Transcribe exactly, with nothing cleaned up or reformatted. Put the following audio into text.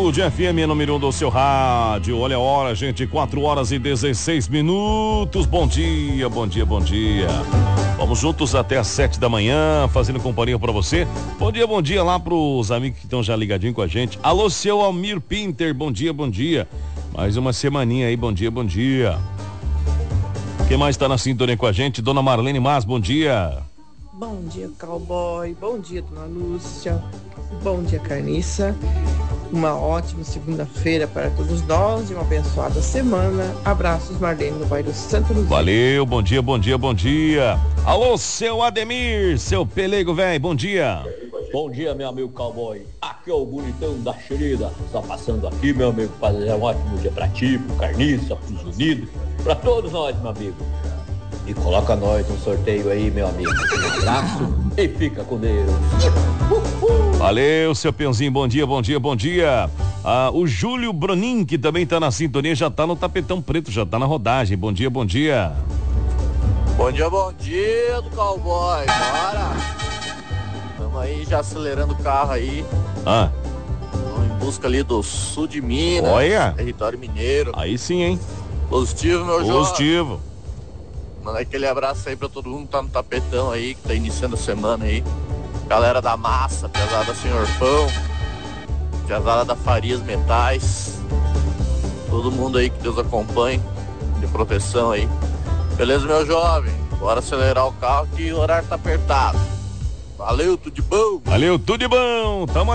Atitude F M, número um do seu rádio. Olha a hora, gente, quatro horas e dezesseis minutos. Bom dia, bom dia, bom dia. Vamos juntos até às sete da manhã, fazendo companhia pra você. Bom dia, bom dia lá pros amigos que estão já ligadinho com a gente. Alô, seu Almir Pinter, bom dia, bom dia. Mais uma semaninha aí, bom dia, bom dia. Quem mais tá na sintonia com a gente? Dona Marlene Mas, bom dia. Bom dia, cowboy. Bom dia, dona Lúcia. Bom dia, Carniça. Uma ótima segunda-feira para todos nós e uma abençoada semana. Abraços, Marlene, no bairro Santo Luzia. Valeu, bom dia, bom dia, bom dia. Alô, seu Ademir, seu pelego, velho, bom dia. Bom dia, meu amigo cowboy. Aqui é o bonitão da xerida. Só passando aqui, meu amigo, fazer um ótimo dia pra ti, pro Carniça, pros Unidos, pra todos nós, meu amigo. E coloca nós no sorteio aí, meu amigo. Um abraço e fica com Deus. Valeu, seu Peãozinho, bom dia, bom dia, bom dia. Ah, o Júlio Bronin, que também tá na sintonia, já tá no tapetão preto, já tá na rodagem. Bom dia, bom dia. Bom dia, bom dia do cowboy, bora. Estamos aí já acelerando o carro aí. Ah. Vamos em busca ali do sul de Minas. Olha. Território mineiro. Aí sim, hein? Positivo, meu jovem. Positivo. Manda aquele abraço aí pra todo mundo que tá no tapetão aí, que tá iniciando a semana aí. Galera da Massa, pesada Senhor Pão, pesada da Farias Metais. Todo mundo aí que Deus acompanhe, de proteção aí. Beleza, meu jovem? Bora acelerar o carro que o horário tá apertado. Valeu, tudo de bom. Valeu, tudo de bom. Tamo